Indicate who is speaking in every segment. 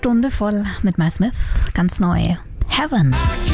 Speaker 1: Stunde voll mit Miles Smith, ganz neu, Heaven.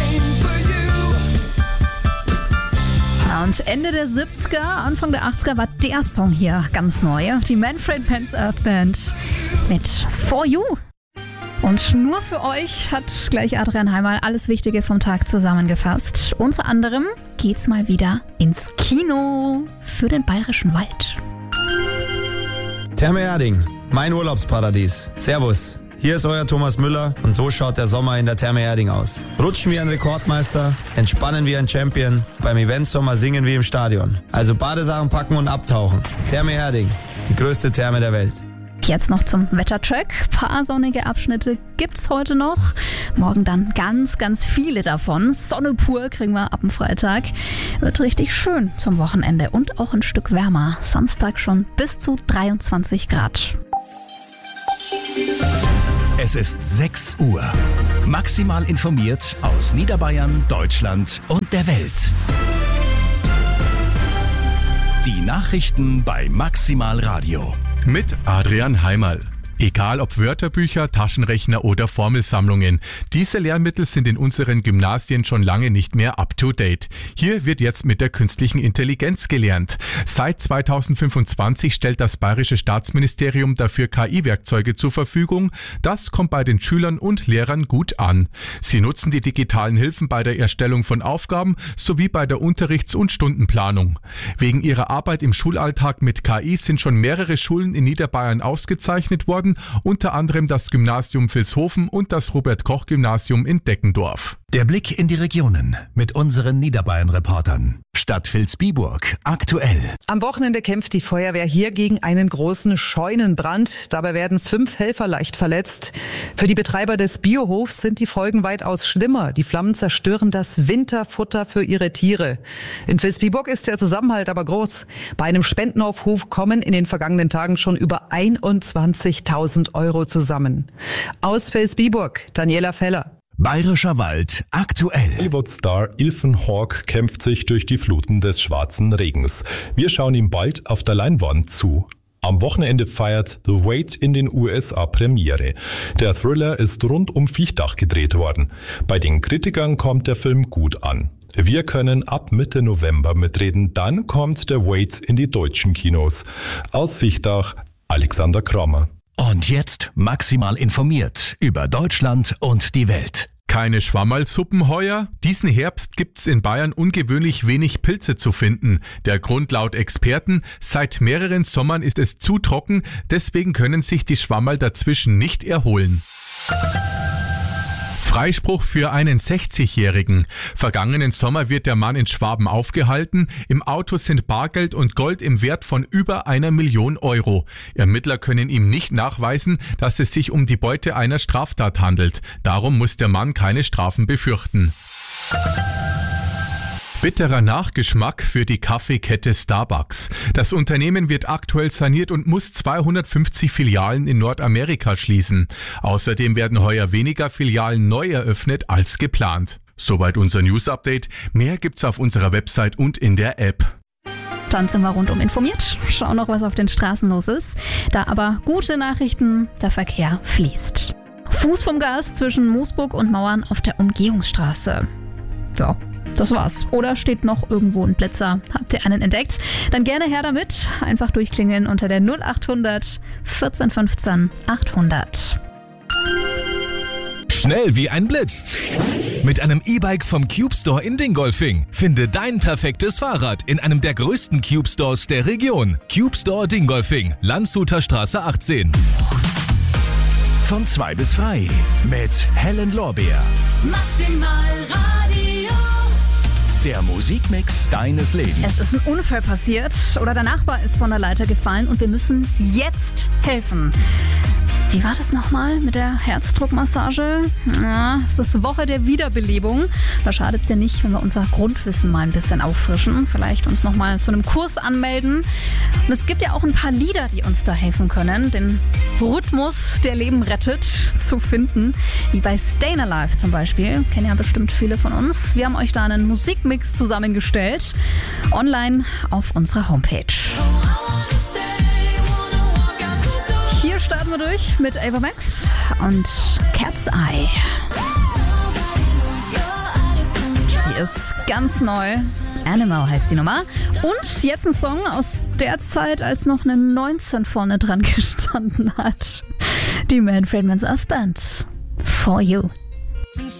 Speaker 1: Und Ende der 70er, Anfang der 80er war der Song hier ganz neu. Die Manfred Mann's Earth Band mit For You. Und nur für euch hat gleich Adrian Heimal alles Wichtige vom Tag zusammengefasst. Unter anderem geht's mal wieder ins Kino für den Bayerischen Wald.
Speaker 2: Therme Erding, mein Urlaubsparadies. Servus. Hier ist euer Thomas Müller und so schaut der Sommer in der Therme Erding aus. Rutschen wie ein Rekordmeister, entspannen wie ein Champion, beim Eventsommer singen wie im Stadion. Also Badesachen packen und abtauchen. Therme Erding, die größte Therme der Welt.
Speaker 1: Jetzt noch zum Wettercheck. Paar sonnige Abschnitte gibt's heute noch. Morgen dann ganz, ganz viele davon. Sonne pur kriegen wir ab dem Freitag. Wird richtig schön zum Wochenende und auch ein Stück wärmer. Samstag schon bis zu 23 Grad.
Speaker 3: Es ist 6 Uhr. Maximal informiert aus Niederbayern, Deutschland und der Welt. Die Nachrichten bei Maximal Radio.
Speaker 4: Mit Adrian Heimal. Egal ob Wörterbücher, Taschenrechner oder Formelsammlungen, diese Lehrmittel sind in unseren Gymnasien schon lange nicht mehr up-to-date. Hier wird jetzt mit der künstlichen Intelligenz gelernt. Seit 2025 stellt das Bayerische Staatsministerium dafür KI-Werkzeuge zur Verfügung. Das kommt bei den Schülern und Lehrern gut an. Sie nutzen die digitalen Hilfen bei der Erstellung von Aufgaben sowie bei der Unterrichts- und Stundenplanung. Wegen ihrer Arbeit im Schulalltag mit KI sind schon mehrere Schulen in Niederbayern ausgezeichnet worden, unter anderem das Gymnasium Vilshofen und das Robert-Koch-Gymnasium in Deckendorf.
Speaker 3: Der Blick in die Regionen mit unseren Niederbayern-Reportern. Stadt Vilsbiburg aktuell.
Speaker 5: Am Wochenende kämpft die Feuerwehr hier gegen einen großen Scheunenbrand. Dabei werden 5 Helfer leicht verletzt. Für die Betreiber des Biohofs sind die Folgen weitaus schlimmer. Die Flammen zerstören das Winterfutter für ihre Tiere. In Vilsbiburg ist der Zusammenhalt aber groß. Bei einem Spendenaufruf kommen in den vergangenen Tagen schon über 21.000 Euro zusammen. Aus Vilsbiburg, Daniela Feller.
Speaker 3: Bayerischer Wald aktuell.
Speaker 6: Hollywood-Star Ethan Hawke kämpft sich durch die Fluten des schwarzen Regens. Wir schauen ihm bald auf der Leinwand zu. Am Wochenende feiert The Wait in den USA Premiere. Der Thriller ist rund um Viechtach gedreht worden. Bei den Kritikern kommt der Film gut an. Wir können ab Mitte November mitreden, dann kommt der Wait in die deutschen Kinos. Aus Viechtach, Alexander Kramer.
Speaker 3: Und jetzt maximal informiert über Deutschland und die Welt.
Speaker 4: Keine Schwammerlsuppen heuer? Diesen Herbst gibt's in Bayern ungewöhnlich wenig Pilze zu finden. Der Grund laut Experten: seit mehreren Sommern ist es zu trocken, deswegen können sich die Schwammerl dazwischen nicht erholen. Freispruch für einen 60-Jährigen. Vergangenen Sommer wird der Mann in Schwaben aufgehalten. Im Auto sind Bargeld und Gold im Wert von über 1 Million Euro. Ermittler können ihm nicht nachweisen, dass es sich um die Beute einer Straftat handelt. Darum muss der Mann keine Strafen befürchten. Bitterer Nachgeschmack für die Kaffeekette Starbucks. Das Unternehmen wird aktuell saniert und muss 250 Filialen in Nordamerika schließen. Außerdem werden heuer weniger Filialen neu eröffnet als geplant. Soweit unser News-Update. Mehr gibt's auf unserer Website und in der App.
Speaker 1: Dann sind wir rundum informiert. Schauen noch, was auf den Straßen los ist. Da aber gute Nachrichten, der Verkehr fließt. Fuß vom Gas zwischen Moosburg und Mauern auf der Umgehungsstraße. Ja. Das war's. Oder steht noch irgendwo ein Blitzer? Habt ihr einen entdeckt? Dann gerne her damit. Einfach durchklingeln unter der 0800 1415 800.
Speaker 3: Schnell wie ein Blitz. Mit einem E-Bike vom Cube Store in Dingolfing. Finde dein perfektes Fahrrad in einem der größten Cube Stores der Region. Cube Store Dingolfing, Landshuter Straße 18. Von 2 bis frei mit Helen Lorbeer.
Speaker 7: Maximal Radio.
Speaker 3: Der Musikmix deines Lebens.
Speaker 1: Es ist ein Unfall passiert oder der Nachbar ist von der Leiter gefallen und wir müssen jetzt helfen. Wie war das nochmal mit der Herzdruckmassage? Ja, es ist Woche der Wiederbelebung. Da schadet es ja nicht, wenn wir unser Grundwissen mal ein bisschen auffrischen. Vielleicht uns nochmal zu einem Kurs anmelden. Und es gibt ja auch ein paar Lieder, die uns da helfen können, den Rhythmus, der Leben rettet, zu finden. Wie bei Stayin' Alive zum Beispiel. Kennen ja bestimmt viele von uns. Wir haben euch da einen Musikmix zusammengestellt. Online auf unserer Homepage. Hier starten wir durch mit Ava Max und Cat's Eye. Die ist ganz neu. Animal heißt die Nummer. Und jetzt ein Song aus der Zeit, als noch eine 19 vorne dran gestanden hat. Die Manfred Man's Earth Band. For You.